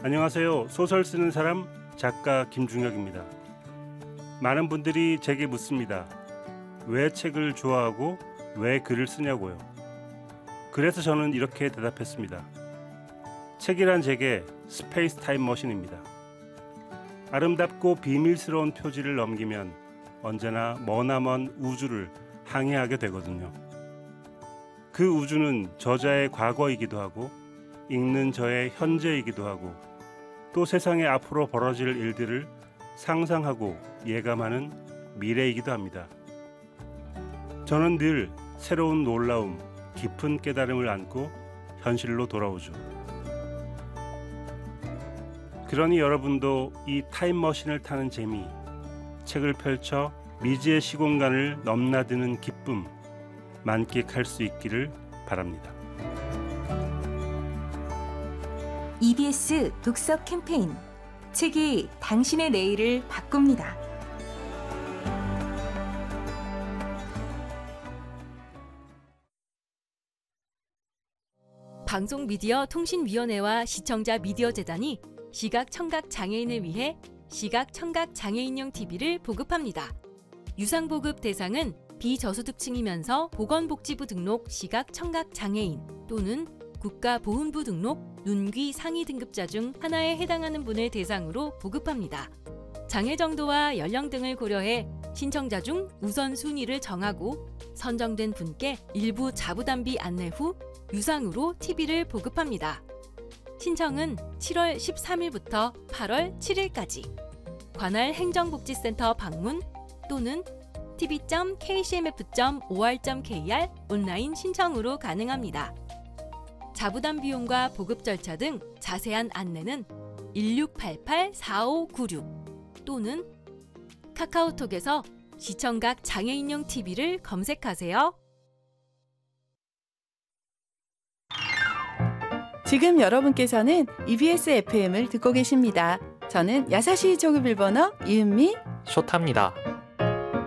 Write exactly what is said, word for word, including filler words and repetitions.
안녕하세요. 소설 쓰는 사람 작가 김중혁입니다. 많은 분들이 제게 묻습니다. 왜 책을 좋아하고 왜 글을 쓰냐고요. 그래서 저는 이렇게 대답했습니다. 책이란 제게 스페이스 타임 머신입니다. 아름답고 비밀스러운 표지를 넘기면 언제나 머나먼 우주를 항해하게 되거든요. 그 우주는 저자의 과거이기도 하고 읽는 저의 현재이기도 하고 또 세상에 앞으로 벌어질 일들을 상상하고 예감하는 미래이기도 합니다. 저는 늘 새로운 놀라움, 깊은 깨달음을 안고 현실로 돌아오죠. 그러니 여러분도 이 타임머신을 타는 재미, 책을 펼쳐 미지의 시공간을 넘나드는 기쁨 만끽할 수 있기를 바랍니다. 이비에스 독서 캠페인 책이 당신의 내일을 바꿉니다. 방송미디어통신위원회와 시청자미디어재단이 시각청각장애인을 위해 시각청각장애인용 티비를 보급합니다. 유상보급 대상은 비저소득층이면서 보건복지부 등록 시각청각장애인 또는 국가보훈부 등록 눈귀 상위 등급자 중 하나에 해당하는 분을 대상으로 보급합니다. 장애 정도와 연령 등을 고려해 신청자 중 우선순위를 정하고 선정된 분께 일부 자부담비 안내 후 유상으로 티비를 보급합니다. 신청은 칠월 십삼일부터 팔월 칠일까지 관할 행정복지센터 방문 또는 티비 점 케이씨엠에프 점 오알 점 케이알 온라인 신청으로 가능합니다. 자부담 비용과 보급 절차 등 자세한 안내는 일육팔팔 사오구육 또는 카카오톡에서 시청각 장애인용 티비를 검색하세요. 지금 여러분께서는 이비에스 에프엠을 듣고 계십니다. 저는 야사시 조급일본어 이은미 쇼타입니다.